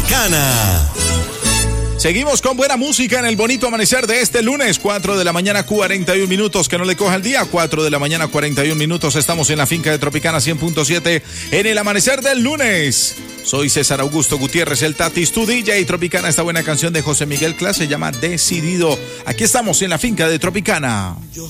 Tropicana. Seguimos con buena música en el bonito amanecer de este lunes, 4 de la mañana, 41 minutos, que no le coja el día, 4 de la mañana, 41 minutos, estamos en la finca de Tropicana 100.7 en el amanecer del lunes. Soy César Augusto Gutiérrez, el Tatis, tu DJ Tropicana, esta buena canción de José Miguel Clase se llama Decidido. Aquí estamos en la finca de Tropicana.